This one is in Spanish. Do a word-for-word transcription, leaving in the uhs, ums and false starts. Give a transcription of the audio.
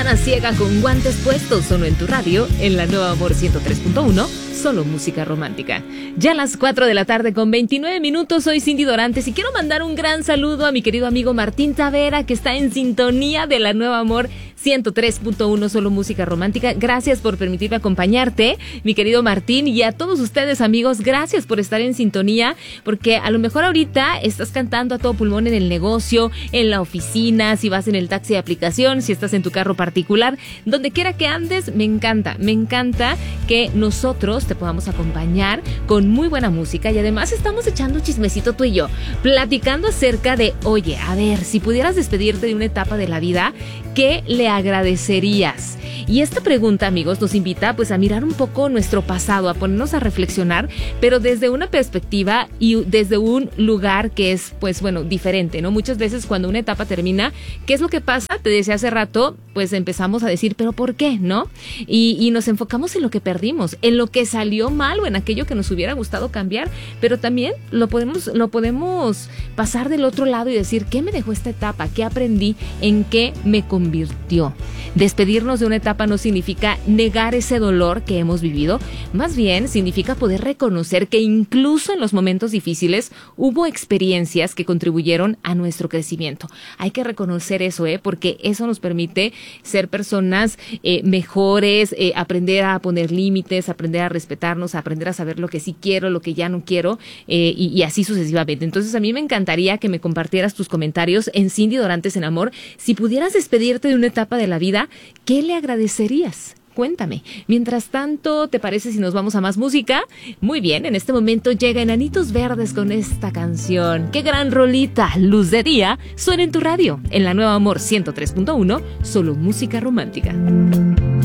Ana ciega con guantes puestos, solo en tu radio, en la Nueva Amor ciento tres punto uno, solo música romántica. Ya a las cuatro de la tarde con veintinueve minutos, soy Cindy Dorantes y quiero mandar un gran saludo a mi querido amigo Martín Tavera, que está en sintonía de la Nueva Amor ciento tres punto uno, solo música romántica. Gracias por permitirme acompañarte, mi querido Martín, y a todos ustedes, amigos, gracias por estar en sintonía, porque a lo mejor ahorita estás cantando a todo pulmón en el negocio, en la oficina, si vas en el taxi de aplicación, si estás en tu carro particular, donde quiera que andes. Me encanta, me encanta que nosotros te podamos acompañar con muy buena música, y además estamos echando chismecito tú y yo, platicando acerca de, oye, a ver, si pudieras despedirte de una etapa de la vida, ¿qué le agradecerías? Y esta pregunta, amigos, nos invita pues a mirar un poco nuestro pasado, a ponernos a reflexionar, pero desde una perspectiva y desde un lugar que es, pues bueno, diferente, ¿no? Muchas veces cuando una etapa termina, ¿qué es lo que pasa? Te decía hace rato, pues empezamos a decir, ¿pero por qué? ¿No? Y, y nos enfocamos en lo que perdimos, en lo que salió mal o en aquello que nos hubiera gustado cambiar, pero también lo podemos, lo podemos pasar del otro lado y decir, ¿qué me dejó esta etapa? ¿Qué aprendí? ¿En qué me convirtió? Despedirnos de una etapa no significa negar ese dolor que hemos vivido, más bien significa poder reconocer que incluso en los momentos difíciles hubo experiencias que contribuyeron a nuestro crecimiento. Hay que reconocer eso, ¿eh? Porque eso nos permite ser personas eh, mejores, eh, aprender a poner límites, aprender a respetarnos, aprender a saber lo que sí quiero, lo que ya no quiero, eh, y, y así sucesivamente. Entonces a mí me encantaría que me compartieras tus comentarios en Cindy Dorantes en Amor. Si pudieras despedirte de una etapa de la vida, ¿qué le agradecerías? Cuéntame. Mientras tanto, ¿te parece si nos vamos a más música? Muy bien, en este momento llega Enanitos Verdes con esta canción. ¡Qué gran rolita! Luz de día, suena en tu radio, en la Nueva Amor ciento tres punto uno, solo música romántica.